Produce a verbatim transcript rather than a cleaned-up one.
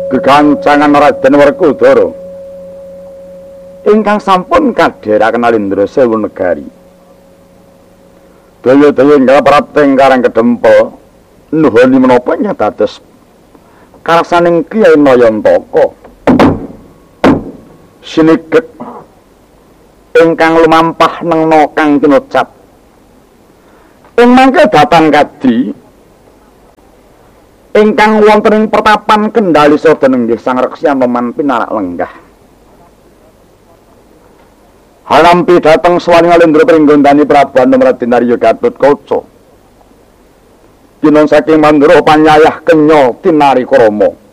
gegancangan Raden Werkudara ingkang sampun kadheraken Alindra Sewu Negari. Daya-daya ingkang prateng karang kedempel nuhuni menapa ingkang dados karsaning Kyai Nayantaka siniget ingkang lumampah nengna kang kinocap ing mangke datang kadhi ingkang wonten ing pertapan kendali sada nenggih Sang Reksa Anoman pinarak lenggah. Hanampi dateng swaning Alendra pringgondani Prabu Anom Raden Arya Gatotkaca. Dinun saking mandura panyayah kenya tinari krama.